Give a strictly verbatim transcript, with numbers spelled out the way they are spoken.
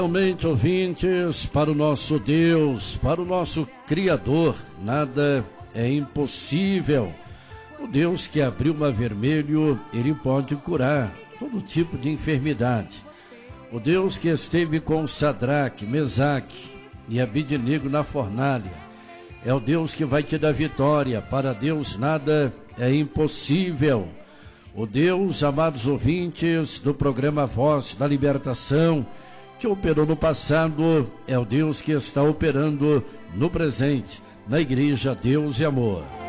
Realmente, ouvintes, para o nosso Deus, para o nosso Criador, nada é impossível. O Deus que abriu o mar vermelho, Ele pode curar todo tipo de enfermidade. O Deus que esteve com Sadraque, Mesaque e Abidnego na fornalha, é o Deus que vai te dar vitória. Para Deus nada é impossível. O Deus, amados ouvintes do programa Voz da Libertação, que operou no passado, é o Deus que está operando no presente, na Igreja Deus e Amor.